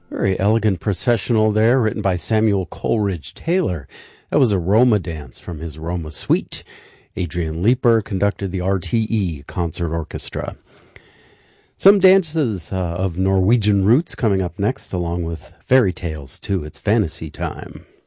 Very elegant processional there, written by Samuel Coleridge Taylor. That was a Roma dance from his Roma Suite. Adrian Leeper conducted the RTE Concert Orchestra. Some dances of Norwegian roots coming up next, along with fairy tales, too. It's fantasy time.